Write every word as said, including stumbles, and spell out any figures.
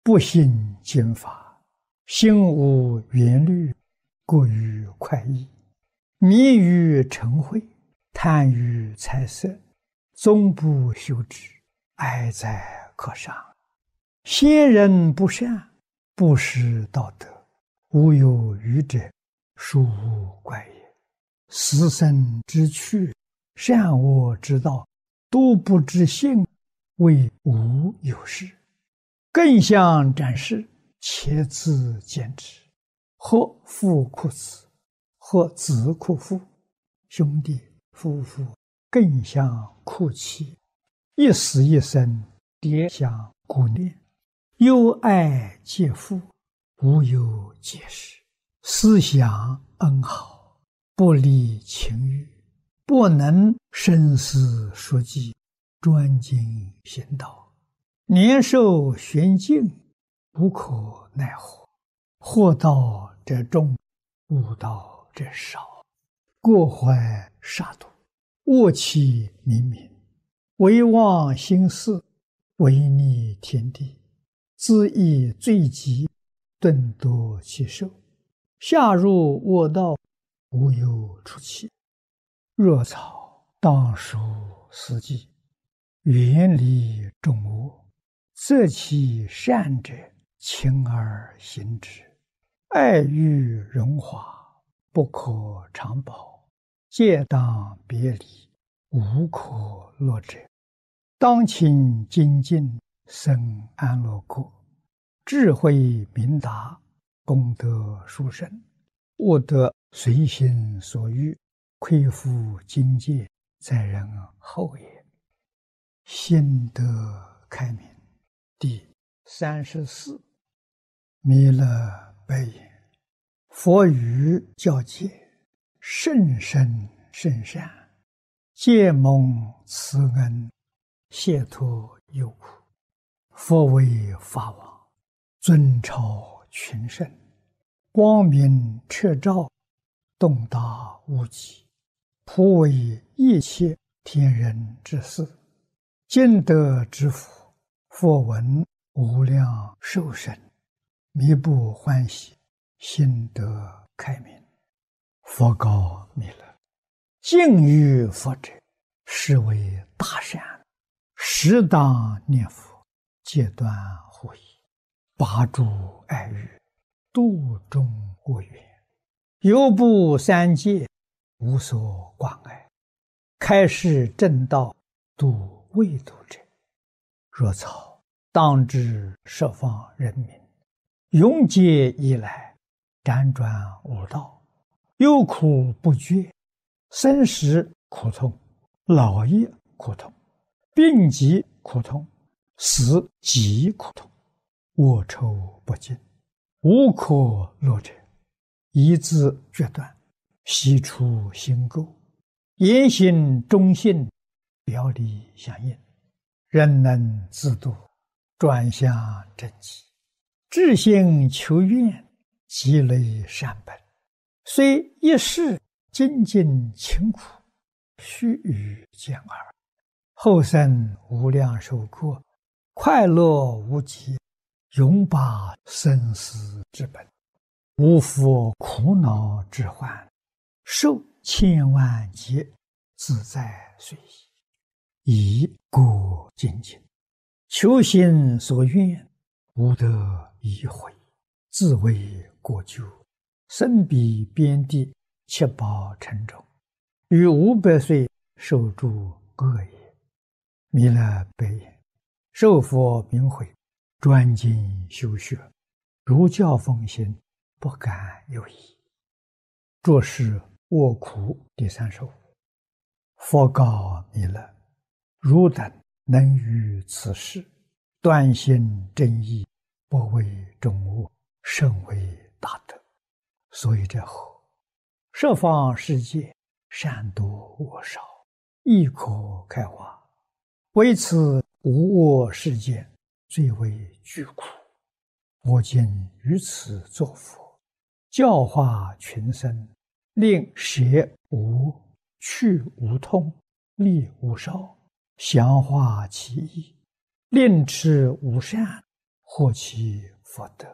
不信经法，心无缘虑，过于快意，迷于嗔恚，贪于财色，终不修止，哀哉可伤！先人不善，不识道德，无有余者，殊无怪也。死生之趣，善恶之道，都不知性，谓无有事。更相展示，且自见之。或父哭子，或子哭父，兄弟夫妇更相哭泣，一死一生，迭相顾念，忧爱皆父，无有解释。思想恩好，不离情欲，不能深思熟记，专精行道，年寿玄尽，无可奈何。惑道者众，悟道者少，过怀杀戮，恶气冥冥，唯忘心事，违逆天地，恣意罪极，顿夺其寿，下入恶道，无有出期。若草当属死地，远离众恶，择其善者，勤而行之。爱欲荣华，不可长保，戒当别离，无可乐者。当勤精进，生安乐国，智慧明达，功德殊胜，悟得随心所欲，亏负境界，在人后也。心得开明。第三十四，弥勒白言：佛语教诫，甚深甚善，皆蒙慈恩，解脱忧苦。佛为法王，尊超群圣，光明彻照，洞达无极，普为一切天人之事。今得之福，佛闻无量寿生，弥不欢喜，心得开明。佛告弥勒：敬于佛者，是为大善，适当念佛，戒断护疑，拔诸爱欲，度众恶缘，犹不三界，无所关爱，开示正道，度未度者。若草当知十方人民，永劫以来，辗转无道，忧苦不绝，生死苦痛，老业苦痛，病疾苦痛，死极苦痛，恶臭不尽，无可乐者。一字决断，悉出心垢，言行忠信，表里相应，人能自度，转向正极，至心求愿，积累善本，虽一世精进勤苦，须臾见耳，后生无量寿过，快乐无极，永拔生死之本，无复苦恼之患，受千万劫，自在随意，以过精进，求心所愿，无得已悔，自为过咎，身彼边地，七宝沉重，于五百岁受诸恶也。弥勒白言：受佛明慧，专精修学，如教奉行，不敢有疑。作是卧苦第三十五。佛告弥勒：汝等能于此事，断心正义，不为众恶，甚为大德。所以者何？十方世界，善多恶少，亦可开化，唯此无恶世界，最为巨苦。我今于此作佛，教化群生，令舍无、去无痛，利无少，详化其意，令持无善， 获其福德。